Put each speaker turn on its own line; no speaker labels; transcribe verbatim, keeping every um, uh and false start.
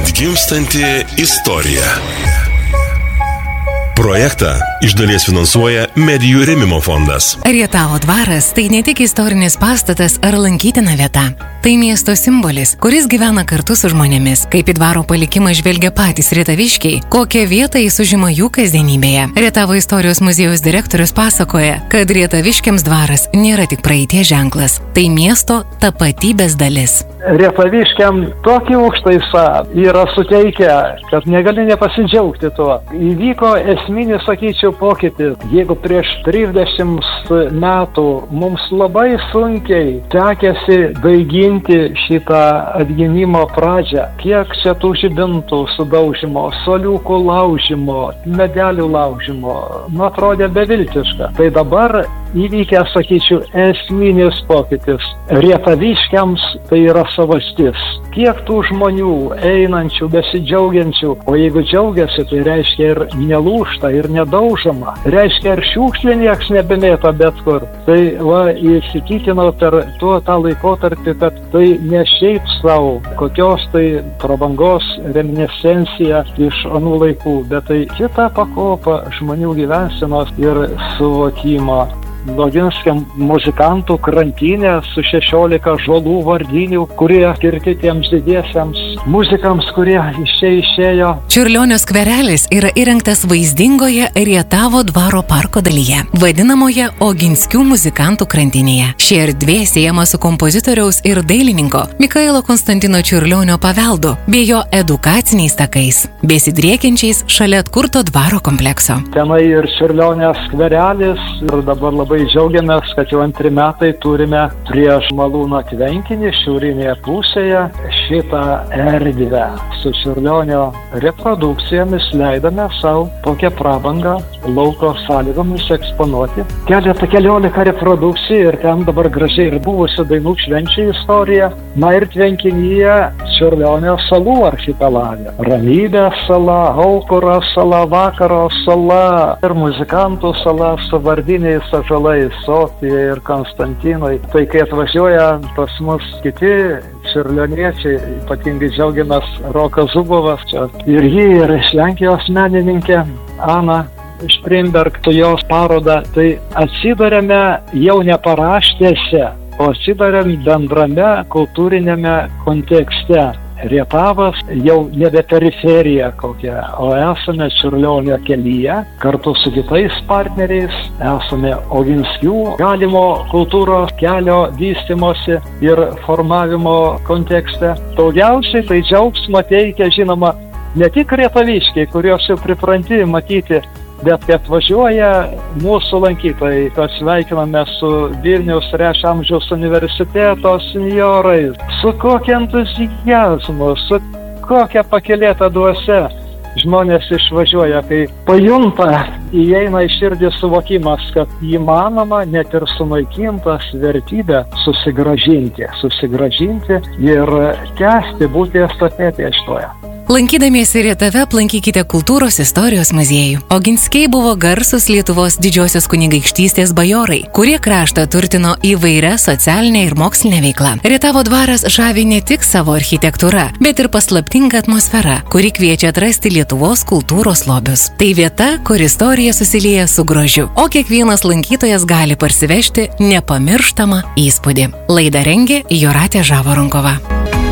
Atgimstanti istorija. Projektą iš dalies finansuoja Medijų rėmimo fondas.
Rietavo dvaras tai ne tik istorinis pastatas ar lankytina vieta. Tai miesto simbolis, kuris gyvena kartu su žmonėmis. Kaip į dvaro palikimą žvelgia patys rietaviškiai, kokią vietą jis užima jų kasdienybėje. Rietavo istorijos muziejaus direktorius pasakoja, kad rietaviškiams dvaras nėra tik praeities ženklas. Tai miesto tapatybės dalis.
Rietaviškiam tokį užtaisą yra suteikę, kad negali nepasidžiaugti tuo. Įvyko esminis, sakyčiau, pokytis. Jeigu prieš trisdešimt metų mums labai sunkiai sekėsi daiginti šitą atgimimo pradžią, kiek čia tų žibintų sudaužimo, soliukų laužimo, medelių laužimo, nu atrodė beviltiška. Tai dabar įvykė, sakyčiau, esminis pokytis. Rietaviškiams tai yra savastis. Kiek tų žmonių einančių, besidžiaugiančių, o jeigu džiaugiasi, tai reiškia ir nelūžta, ir nedaužama. Reiškia ir šiukšlė nieks nebemėta bet kur. Tai va, įsitikinau per tuo tą laikotarpį, kad tai ne šiaip savo, kokios tai prabangos reminiscencija iš anų laikų, bet tai kita pakopa žmonių gyvensenos ir suvokimo. Loginskiam muzikantų krantinė su šešiolika žolų vardinių, kurie skirti tiems didiesiems muzikams, kurie iš čia išėjo.
Čiurlionio skverelis yra įrengtas vaizdingoje Rietavo dvaro parko dalyje, vadinamoje Oginskių muzikantų krantinėje. Ši erdvė siejama su kompozitoriaus ir dailininko Mikailo Konstantino Čiurlionio paveldu bei jo edukaciniais takais, besidriekiančiais šalia atkurto dvaro komplekso.
Tenai ir Čiurlionio skverelis ir dabar labai Labai džiaugiamės, kad jau antri metai turime prieš Malūno tvenkinį šiaurinėje pusėje šitą erdvę. Su Čiurlionio reprodukcijomis leidame savo tokią prabangą lauko sąlygomis eksponuoti. Keletą keliolika reprodukcijų ir ten dabar gražiai ir buvusi dainų švenčių istorija. Na ir tvenkinyje Čiurlionio salų archipelagė. Ramybės sala, Aukuro sala, Vakaro sala ir muzikantų sala su vardiniais ąžuolais Sofija ir Konstantinai. Tai kai atvažiuoja pas mus kiti čiurlioniečiai, ypatingai džiaugiamės Rokas Zubovas čia. Ir ji ir iš Lenkijos menininkė Ana Šprimberg, tu jos parodą, tai atsidariame jau ne paraštėse, o atsidariam bendrame kultūrinėme kontekste. Rietavas jau nebe periferija kokia, o esame Čiurlionio kelyje, kartu su kitais partneriais, esame Oginskių galimo kultūros kelio vystymosi ir formavimo kontekste. Daugiausiai tai džiaugsmą teikia, žinoma, ne tik rietaviškiai, kuriuos jau pripranti matyti, bet kai atvažiuoja mūsų lankytojai, kad sveikiname su Vilniaus trečio amžiaus universiteto senjorais, su kokia entuzijazmu, su kokia pakylėta dvasia žmonės išvažiuoja, kai pajunta, įeina į širdį suvokimas, kad įmanoma net ir sunaikintas vertybę susigražinti, susigražinti ir tęsti, būti estafetėje šitoje.
Lankydamiesi Rietave aplankykite Kultūros istorijos muziejų. Oginskiai buvo garsūs Lietuvos didžiosios kunigaikštystės bajorai, kurie kraštą turtino įvairia socialinė ir mokslinė veikla. Rietavo dvaras žavi ne tik savo architektūra, bet ir paslaptinga atmosfera, kuri kviečia atrasti Lietuvos kultūros lobius. Tai vieta, kur istorija susilieja su grožiu, o kiekvienas lankytojas gali parsivežti nepamirštamą įspūdį. Laidą rengė Jūratė Žavaronkova.